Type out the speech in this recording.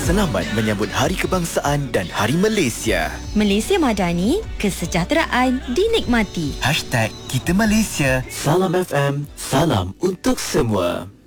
Selamat menyambut Hari Kebangsaan dan Hari Malaysia. Malaysia Madani, kesejahteraan dinikmati. #KitaMalaysia. Salam FM, salam untuk semua.